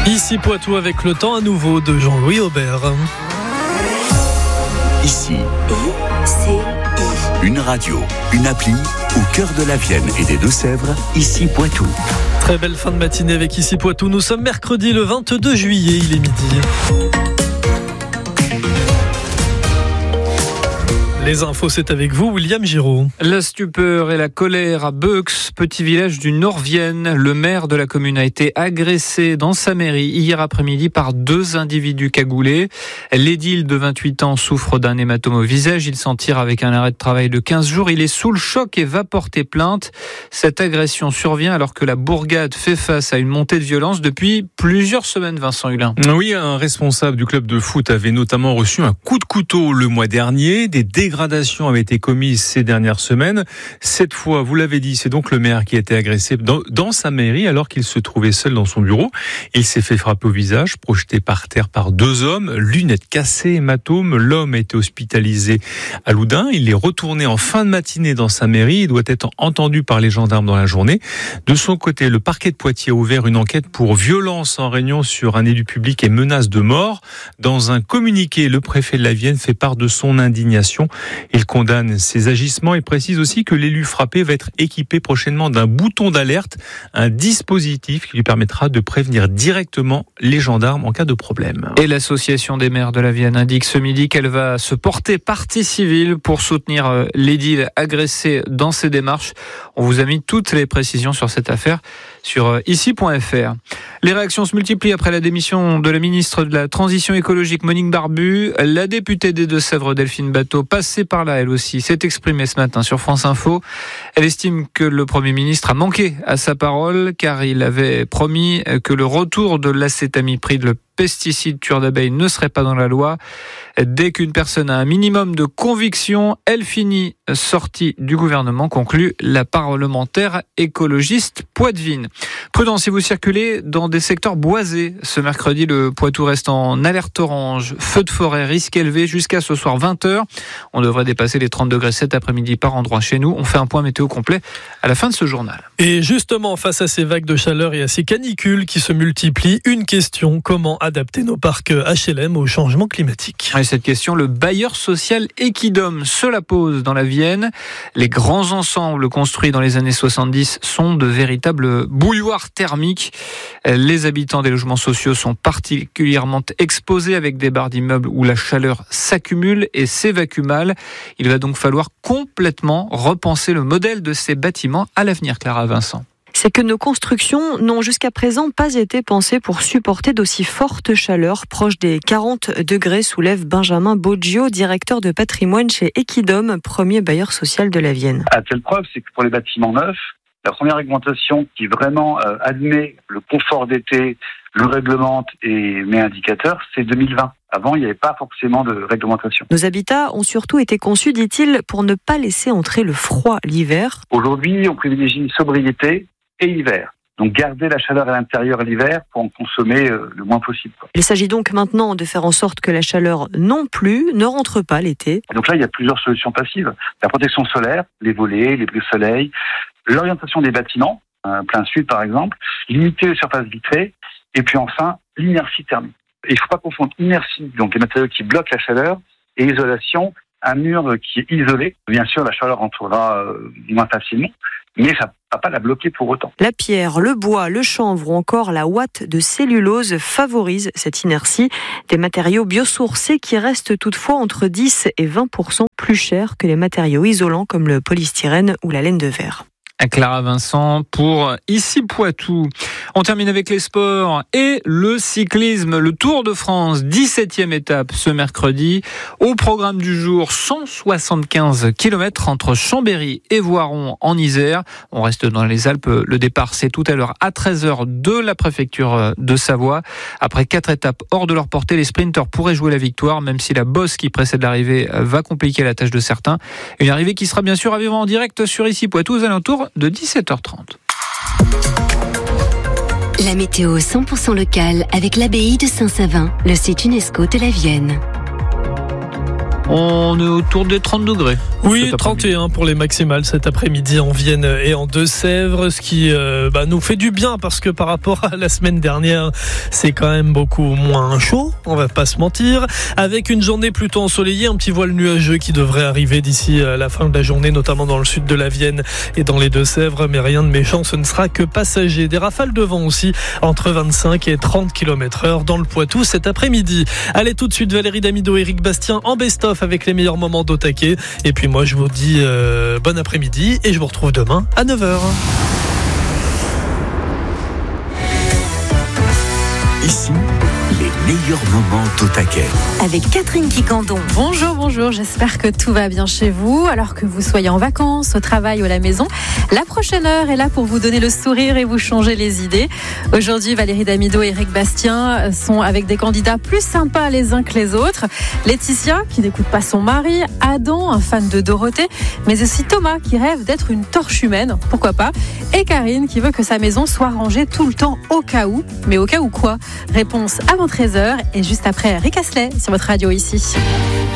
Ici Poitou avec le temps à nouveau de Jean-Louis Aubert. Ici, une radio, une appli au cœur de la Vienne et des Deux-Sèvres. Ici Poitou. Très belle fin de matinée avec Ici Poitou. Nous sommes mercredi le 22 juillet, il est midi. Les infos, c'est avec vous, William Giraud. La stupeur et la colère à Beux, petit village du Nord-Vienne. Le maire de la commune a été agressé dans sa mairie hier après-midi par deux individus cagoulés. L'édile de 28 ans souffre d'un hématome au visage. Il s'en tire avec un arrêt de travail de 15 jours. Il est sous le choc et va porter plainte. Cette agression survient alors que la bourgade fait face à une montée de violence depuis plusieurs semaines, Vincent Hulin. Oui, un responsable du club de foot avait notamment reçu un coup de couteau le mois dernier. Des dégradations avaient été commises ces dernières semaines. Cette fois, vous l'avez dit, c'est donc le maire qui a été agressé dans sa mairie alors qu'il se trouvait seul dans son bureau. Il s'est fait frapper au visage, projeté par terre par deux hommes, lunettes cassées, hématome. L'homme a été hospitalisé à Loudun. Il est retourné en fin de matinée dans sa mairie. Il doit être entendu par les gendarmes dans la journée. De son côté, le parquet de Poitiers a ouvert une enquête pour violence en réunion sur un élu public et menace de mort. Dans un communiqué, le préfet de la Vienne fait part de son indignation. Il condamne ces agissements et précise aussi que l'élu frappé va être équipé prochainement d'un bouton d'alerte, un dispositif qui lui permettra de prévenir directement les gendarmes en cas de problème. Et l'association des maires de la Vienne indique ce midi qu'elle va se porter partie civile pour soutenir l'édile agressé dans ses démarches. On vous a mis toutes les précisions sur cette affaire sur ici.fr. Les réactions se multiplient après la démission de la ministre de la Transition écologique Monique Barbu. La députée des Deux-Sèvres Delphine Batho, passée par là elle aussi, s'est exprimée ce matin sur France Info. Elle estime que le Premier ministre a manqué à sa parole car il avait promis que le retour de l'acétamipride, le pesticide tueur d'abeilles, ne serait pas dans la loi. Dès qu'une personne a un minimum de conviction, elle finit sortie du gouvernement, conclut la parlementaire écologiste poitevine. Prudence si vous circulez dans des secteurs boisés. Ce mercredi, le Poitou reste en alerte orange. Feu de forêt, risque élevé jusqu'à ce soir 20h. On devrait dépasser les 30 degrés cet après-midi par endroit chez nous. On fait un point météo complet à la fin de ce journal. Et justement, face à ces vagues de chaleur et à ces canicules qui se multiplient, une question: comment adapter nos parcs HLM au changement climatique? Et cette question, le bailleur social Equidom se la pose dans la Vienne. Les grands ensembles construits dans les années 70 sont de véritables bouilloires thermiques. Les habitants des logements sociaux sont particulièrement exposés avec des barres d'immeubles où la chaleur s'accumule et s'évacue mal. Il va donc falloir complètement repenser le modèle de ces bâtiments à l'avenir, Clara Vincent. C'est que nos constructions n'ont jusqu'à présent pas été pensées pour supporter d'aussi fortes chaleurs. Proche des 40 degrés, soulève Benjamin Boggio, directeur de patrimoine chez Equidom, premier bailleur social de la Vienne. À telle preuve, c'est que pour les bâtiments neufs, la première réglementation qui vraiment admet le confort d'été, le réglemente et met indicateur, c'est 2020. Avant, il n'y avait pas forcément de réglementation. Nos habitats ont surtout été conçus, dit-il, pour ne pas laisser entrer le froid l'hiver. Aujourd'hui, on privilégie sobriété et l'hiver. Donc garder la chaleur à l'intérieur l'hiver pour en consommer le moins possible. Il s'agit donc maintenant de faire en sorte que la chaleur non plus ne rentre pas l'été. Donc là, il y a plusieurs solutions passives. La protection solaire, les volets, les brise-soleil, l'orientation des bâtiments, plein sud par exemple, limiter les surfaces vitrées, et puis enfin, l'inertie thermique. Et il ne faut pas confondre inertie, donc les matériaux qui bloquent la chaleur, et isolation, un mur qui est isolé. Bien sûr, la chaleur rentrera moins facilement, mais ça ne va pas la bloquer pour autant. La pierre, le bois, le chanvre ou encore la ouate de cellulose favorisent cette inertie. Des matériaux biosourcés qui restent toutefois entre 10 et 20% plus chers que les matériaux isolants comme le polystyrène ou la laine de verre. Clara Vincent pour Ici Poitou. On termine avec les sports et le cyclisme. Le Tour de France, 17e étape ce mercredi. Au programme du jour, 175 km entre Chambéry et Voiron en Isère. On reste dans les Alpes. Le départ, c'est tout à l'heure à 13h de la préfecture de Savoie. Après 4 étapes hors de leur portée, les sprinteurs pourraient jouer la victoire, même si la bosse qui précède l'arrivée va compliquer la tâche de certains. Une arrivée qui sera bien sûr à vivre en direct sur Ici Poitou aux alentours de 17h30. La météo 100% locale avec l'abbaye de Saint-Savin, le site UNESCO de la Vienne. On est autour des 30 degrés. Oui, 31 pour les maximales cet après-midi en Vienne et en Deux-Sèvres, ce qui nous fait du bien parce que par rapport à la semaine dernière, c'est quand même beaucoup moins chaud, on va pas se mentir, avec une journée plutôt ensoleillée, un petit voile nuageux qui devrait arriver d'ici la fin de la journée, notamment dans le sud de la Vienne et dans les Deux-Sèvres, mais rien de méchant, ce ne sera que passager. Des rafales de vent aussi, entre 25 et 30 km/h dans le Poitou cet après-midi. Allez, tout de suite, Valérie Damido et Eric Bastien en best-of avec les meilleurs moments d'Au-Taquet. Et puis moi, je vous dis bon après-midi et je vous retrouve demain à 9h. Ici, les meilleurs moments d'Au-Taquet. Avec Catherine Quicandon. Bonjour, j'espère que tout va bien chez vous, alors que vous soyez en vacances, au travail ou à la maison. La prochaine heure est là pour vous donner le sourire et vous changer les idées. Aujourd'hui, Valérie Damido et Eric Bastien sont avec des candidats plus sympas les uns que les autres. Laetitia, qui n'écoute pas son mari, Adam, un fan de Dorothée, mais aussi Thomas, qui rêve d'être une torche humaine, pourquoi pas, et Karine, qui veut que sa maison soit rangée tout le temps au cas où. Mais au cas où quoi ? Réponse avant 13h et juste après Rick Astley sur votre radio ici.